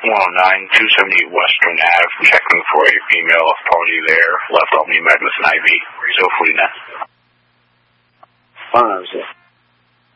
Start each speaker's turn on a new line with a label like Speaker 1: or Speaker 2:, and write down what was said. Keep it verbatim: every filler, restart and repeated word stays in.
Speaker 1: one oh nine, two seventy Western Avenue, checking for a female party there, left on me, Magnus and Ivy, Rizzo forty-nine.
Speaker 2: Fine, sir.